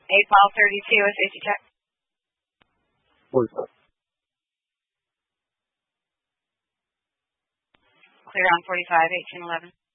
Mile 32, a safety check. 45. Clear on 45, 1811.